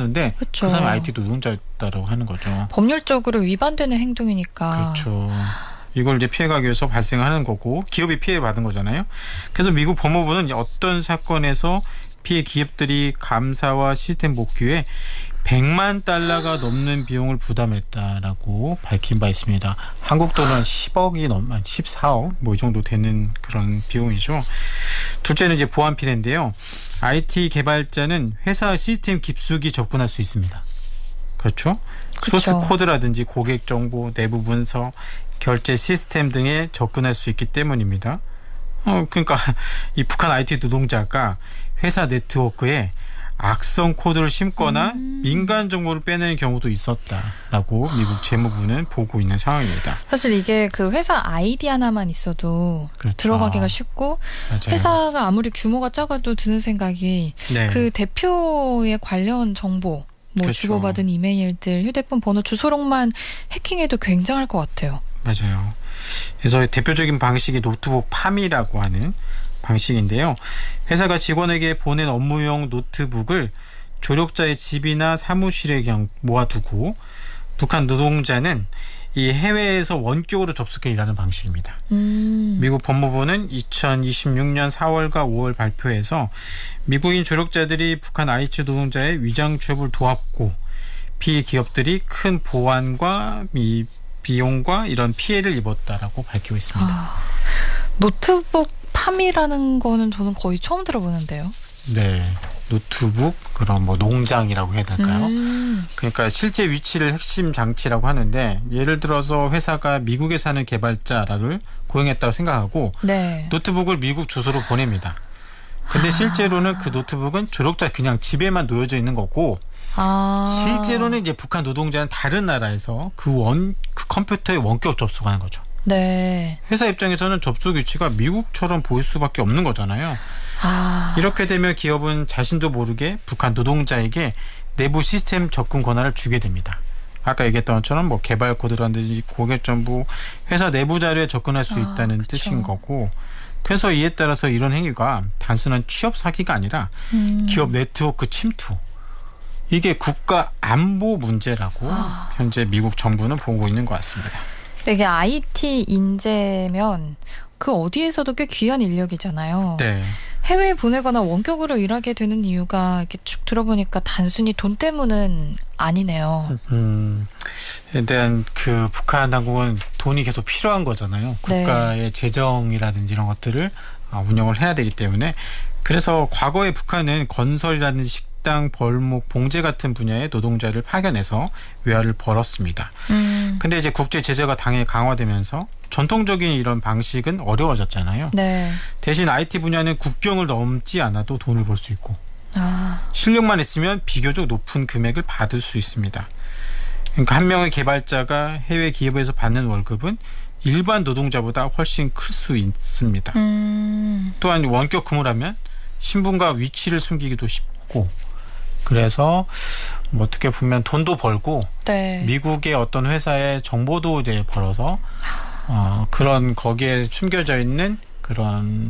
없는데 그쵸. 그 사람이 IT 노동자였다고 하는 거죠. 법률적으로 위반되는 행동이니까. 그렇죠. 이걸 이제 피해가기 위해서 발생하는 거고 기업이 피해받은 거잖아요. 그래서 미국 법무부는 어떤 사건에서 피해 기업들이 감사와 시스템 복귀에 100만 달러가 넘는 비용을 부담했다라고 밝힌 바 있습니다. 한국 돈은 한 10억이 넘는 14억 뭐 이 정도 되는 그런 비용이죠. 둘째는 이제 보안 피해인데요. IT 개발자는 회사 시스템 깊숙이 접근할 수 있습니다. 그렇죠? 소스 코드라든지 고객 정보, 내부 문서, 결제 시스템 등에 접근할 수 있기 때문입니다. 그러니까 이 북한 IT 노동자가 회사 네트워크에 악성 코드를 심거나 민간 정보를 빼내는 경우도 있었다라고 미국 재무부는 보고 있는 상황입니다. 사실 이게 그 회사 아이디 하나만 있어도 그렇죠. 들어가기가 쉽고 맞아요. 회사가 아무리 규모가 작아도 드는 생각이 네. 그 대표의 관련 정보 뭐 그렇죠. 주고받은 이메일들, 휴대폰 번호, 주소록만 해킹해도 굉장할 것 같아요. 맞아요. 그래서 대표적인 방식이 노트북 팜이라고 하는 방식인데요. 회사가 직원에게 보낸 업무용 노트북을 조력자의 집이나 사무실에 그냥 모아두고 북한 노동자는 이 해외에서 원격으로 접속해 일하는 방식입니다. 미국 법무부는 2026년 4월과 5월 발표에서 미국인 조력자들이 북한 IT 노동자의 위장 취업을 도왔고 피해 기업들이 큰 보안과 비용과 이런 피해를 입었다라고 밝히고 있습니다. 노트북 팜이라는 거는 저는 거의 처음 들어보는데요. 네. 노트북, 그런 뭐 농장이라고 해야 될까요? 그러니까 실제 위치를 핵심 장치라고 하는데 예를 들어서 회사가 미국에 사는 개발자를 고용했다고 생각하고 네. 노트북을 미국 주소로 보냅니다. 근데 실제로는 그 노트북은 조력자 그냥 집에만 놓여져 있는 거고 실제로는 이제 북한 노동자는 다른 나라에서 그 컴퓨터에 원격 접속하는 거죠. 네. 회사 입장에서는 접속 위치가 미국처럼 보일 수밖에 없는 거잖아요. 이렇게 되면 기업은 자신도 모르게 북한 노동자에게 내부 시스템 접근 권한을 주게 됩니다. 아까 얘기했던 것처럼 뭐 개발 코드라든지 고객 정보, 회사 내부 자료에 접근할 수 있다는 그쵸. 뜻인 거고 그래서 이에 따라서 이런 행위가 단순한 취업 사기가 아니라 기업 네트워크 침투 이게 국가 안보 문제라고 현재 미국 정부는 보고 있는 것 같습니다. 이게 IT 인재면 그 어디에서도 꽤 귀한 인력이잖아요. 네. 해외에 보내거나 원격으로 일하게 되는 이유가 이렇게 쭉 들어보니까 단순히 돈 때문은 아니네요. 일단 그 북한 당국은 돈이 계속 필요한 거잖아요. 국가의 네. 재정이라든지 이런 것들을 운영을 해야 되기 때문에 그래서 과거에 북한은 건설이라든지 식당, 벌목, 봉제 같은 분야의 노동자를 파견해서 외화를 벌었습니다. 근데 이제 국제 제재가 당연히 강화되면서 전통적인 이런 방식은 어려워졌잖아요. 네. 대신 IT 분야는 국경을 넘지 않아도 돈을 벌 수 있고 실력만 있으면 비교적 높은 금액을 받을 수 있습니다. 그러니까 한 명의 개발자가 해외 기업에서 받는 월급은 일반 노동자보다 훨씬 클 수 있습니다. 또한 원격 근무를 하면 신분과 위치를 숨기기도 쉽고 그래서 뭐 어떻게 보면 돈도 벌고 네. 미국의 어떤 회사의 정보도 이제 벌어서 그런 거기에 숨겨져 있는 그런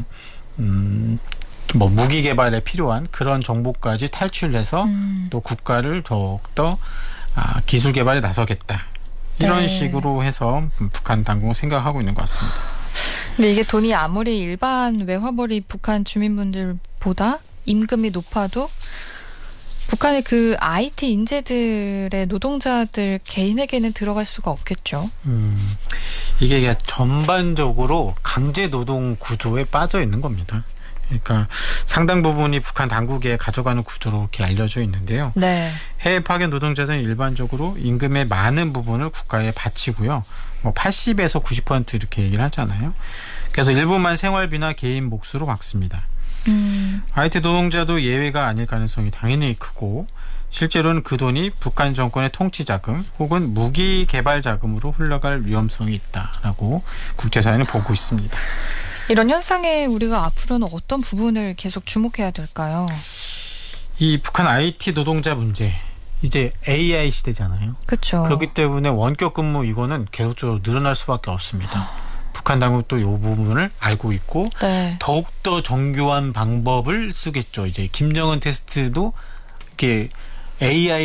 뭐 무기 개발에 필요한 그런 정보까지 탈출해서 또 국가를 더욱더 기술 개발에 나서겠다. 이런 네. 식으로 해서 북한 당국은 생각하고 있는 것 같습니다. 근데 이게 돈이 아무리 일반 외화벌이 북한 주민분들보다 임금이 높아도 북한의 그 IT 인재들의 노동자들 개인에게는 들어갈 수가 없겠죠. 이게 전반적으로 강제 노동 구조에 빠져 있는 겁니다. 그러니까 상당 부분이 북한 당국에 가져가는 구조로 이렇게 알려져 있는데요. 네. 해외 파견 노동자들은 일반적으로 임금의 많은 부분을 국가에 바치고요. 뭐 80에서 90% 이렇게 얘기를 하잖아요. 그래서 일부만 생활비나 개인 몫으로 막습니다. IT 노동자도 예외가 아닐 가능성이 당연히 크고 실제로는 그 돈이 북한 정권의 통치 자금 혹은 무기 개발 자금으로 흘러갈 위험성이 있다라고 국제사회는 보고 있습니다. 이런 현상에 우리가 앞으로는 어떤 부분을 계속 주목해야 될까요? 이 북한 IT 노동자 문제 이제 AI 시대잖아요. 그렇죠. 그렇기 때문에 원격 근무 이거는 계속적으로 늘어날 수밖에 없습니다. 북한 당국도 이 부분을 알고 있고 네. 더욱더 정교한 방법을 쓰겠죠. 이제 김정은 테스트도 이렇게 AI